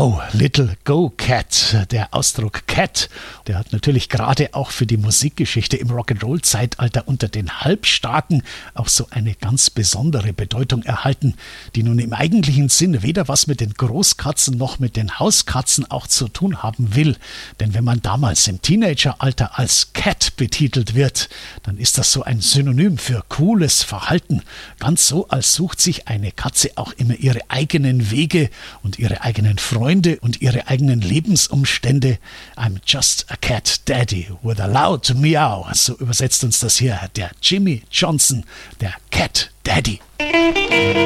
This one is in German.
Go, Little Go Cat. Der Ausdruck Cat, der hat natürlich gerade auch für die Musikgeschichte im Rock'n'Roll-Zeitalter unter den Halbstarken auch so eine ganz besondere Bedeutung erhalten, die nun im eigentlichen Sinn weder was mit den Großkatzen noch mit den Hauskatzen auch zu tun haben will. Denn wenn man damals im Teenageralter als Cat betitelt wird, dann ist das so ein Synonym für cooles Verhalten. Ganz so, als sucht sich eine Katze auch immer ihre eigenen Wege und ihre eigenen Freunde und ihre eigenen Lebensumstände. I'm just a cat daddy with a loud meow. So übersetzt uns das hier der Jimmy Johnson, der Cat Daddy.